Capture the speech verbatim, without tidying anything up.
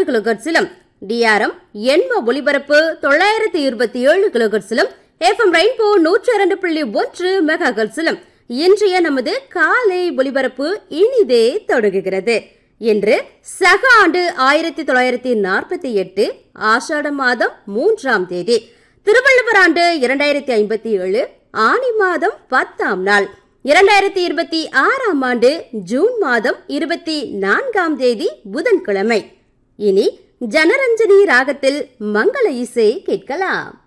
கிலோஹெர்ட்ஸிலும், DRM எண்ம ஒலிபரப்பு தொள்ளாயிரத்தி இருபத்தி ஏழு கிலோஹெர்ட்ஸிலும், எஃப்எம் ரெயின்போ நூற்றி இரண்டு புள்ளி ஒன்று மெகாஹெர்ட்ஸிலும் இன்றைய நமது காலை ஒலிபரப்பு இனிதே தொடங்குகிறது. இன்று சக ஆண்டு ஆயிரத்தி தொள்ளாயிரத்தி நாற்பத்தி எட்டு ஆஷாட மாதம் மூன்றாம் தேதி, திருவள்ளுவர் ஆண்டு இரண்டாயிரத்தி ஐம்பத்தி ஏழு ஆனி மாதம் பத்தாம் நாள், இரண்டாயிரத்தி இருபத்தி ஆறாம் ஆண்டு ஜூன் மாதம் இருபத்தி நான்காம் தேதி புதன்கிழமை. இனி ஜனரஞ்சனி ராகத்தில் மங்கள இசை கேட்கலாம்.